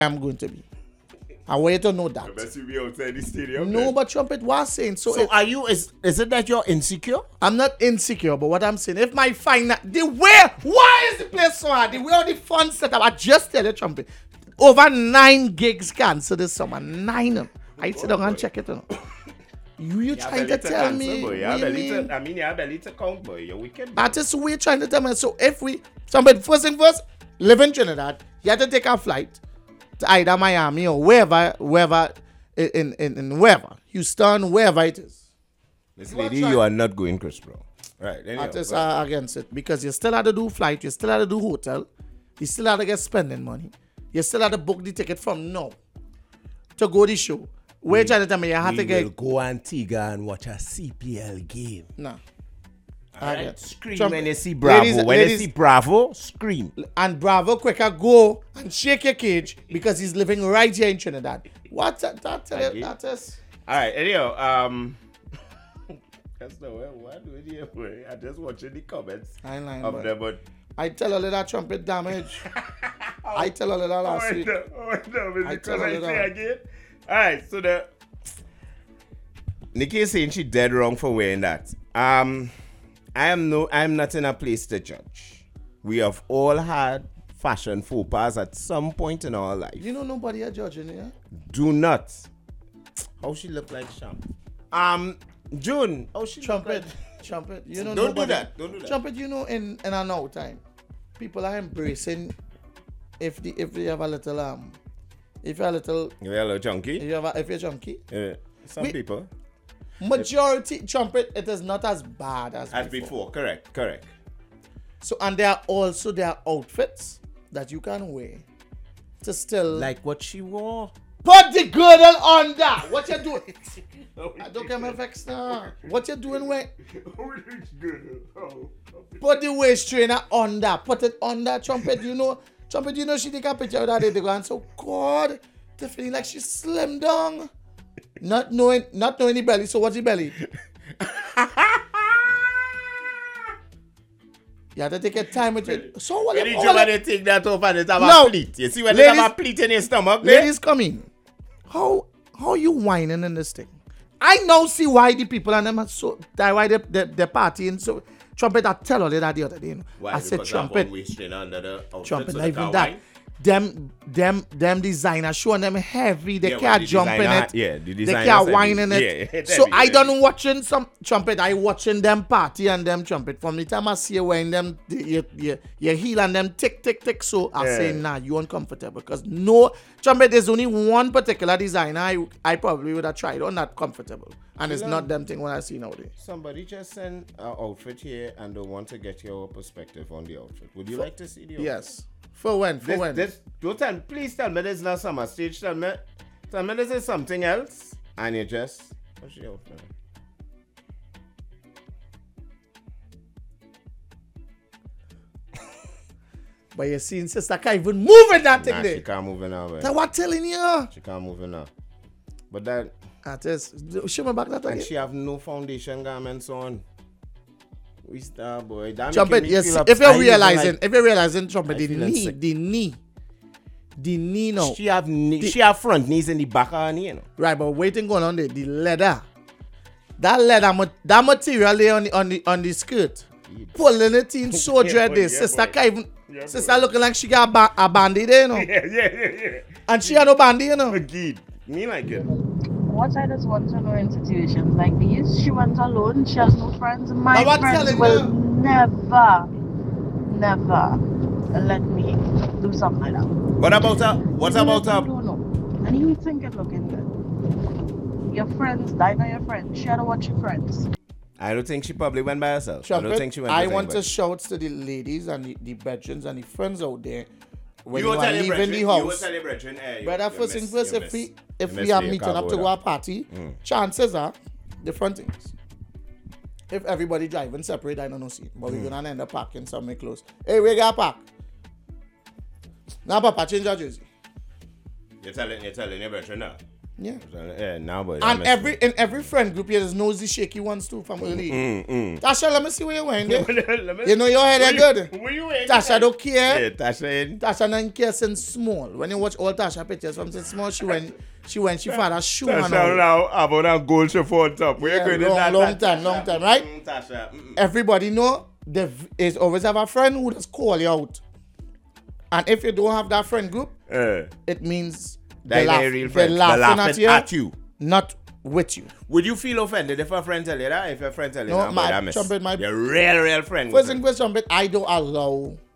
I'm going to be. I want you to know that. Unless you be outside the stadium. No, but Trumpet was saying. So are you, is it that you're insecure? I'm not insecure, but what I'm saying, if my finance, why is the place so hard? The way all the funds set up, I just tell you, Trumpet, over 9 gigs canceled this summer. 9. I sit down and check it out. You trying to tell me? Boy. You have belly to count, boy. You're wicked. That is what you're trying to tell me. So if somebody, first thing first, live in Trinidad, you have to take a flight to either Miami or wherever, in wherever, Houston, wherever it is. This lady, you are not going, Chris, bro. Right. Anyway, Artists are against it because you still have to do flight, you still have to do hotel, you still have to get spending money, you still have to book the ticket from now to go to the show. Where trying to tell me you have to get... We will go Antigua and watch a CPL game. No. Right. Scream when you see Bravo. When you see Bravo, scream. And Bravo quicker go and shake your cage because he's living right here in Trinidad. What that is? All right, anyhow, that's not what do you here? I just watching the comments of them, but I tell all of that Trumpet damage. I tell all of that last week. I tell all of that again. All right, so Nikki is saying she dead wrong for wearing that. I'm not in a place to judge. We have all had fashion faux pas at some point in our life. You know nobody are judging here. Do not. How she look like Sham? June. How she Trumpet. look like? Trumpet. You know Don't do that. Trumpet. You know in a now time, people are embracing if you have a little if you're a little chunky. If you're chunky. Some people. Majority Trumpet, it is not as bad as before. Correct. So and there are outfits that you can wear to still like what she wore. Put the girdle on that. What you doing? I don't get my vex now. What you doing with? Put the waist trainer on that. Put it on that Trumpet. You know she take a picture of that day to go and so God, they feeling like she's slim down. Not knowing the belly. So what's the belly? You have to take your time with it. So what? When you take that off and it have a pleat. You see when they have a pleat in your stomach? Ladies coming. How you whining in this thing? I now see why the people and them are so why they partying so Trumpet. I tell all that the other day. Why? I said Trumpet. Trumpet, not even that. Them designer showing them heavy. They can't jump in it. Yeah, the they can't whine in it. Yeah, so I done watching some Trumpet. I watching them party and them Trumpet. From the time I see you wearing them, your heel and them tick. So I say, nah, you uncomfortable. Because no, Trumpet, there's only one particular designer I probably would have tried on that comfortable. And it's not them thing what I see nowadays. Somebody just sent an outfit here and they want to get your perspective on the outfit. Would you like to see the outfit? Yes. For when? Please tell me this is not summer stage. Tell me this is something else. And you just... What's your outfit? But you see, sister can't even move in that thing there. She can't move in now. That's what I'm telling you. She can't move in now. But that... Show me back that again. And she have no foundation garments on. We star boy. Trumpet, yes. If you're realizing, Trumpet, the knee now. She have front knees and the back of her knee, you know. Right, but waiting going on there, the leather. That material there on the skirt. Pulling it in so dread there. Sister can't even sister looking like she got a bandy there, you know. Yeah. And she had no bandy, you know. Agreed. Me like it. What I just want to know in situations like these, she went alone, she has no friends. My friends will never let me do something like that. What about her? I don't know. And you think it looking good. Your friends, die on your friends. She had to watch your friends. I don't think she probably went by herself. Trumpet, I don't think she went by herself. I want to shout to the ladies and the veterans and the friends out there. When you are leaving the house, brother, first thing first, if we are meeting up to go a party, chances are different things. If everybody driving separate, I don't know see. But we're gonna end up parking somewhere close. Hey, we got park. Now, Papa, change your jersey. You're telling your veteran now. Yeah. Now, but and in every friend group, there's nosy, shaky ones too from early. Tasha, let me see where you went there. You know your head good. Where you in? Tasha don't care. Yeah, Tasha in. Tasha don't care since small. When you watch all Tasha pictures from since small, she father shoe. Tasha now about a gold chef on top. Where you going? Long time, right? Tasha. Everybody know there is always have a friend who just call you out. And if you don't have that friend group, it means they're laughing at you, not with you. Would you feel offended if a friend tell you that? If a friend tell you that, my you're real friend. First thing, Trumpet, I don't allow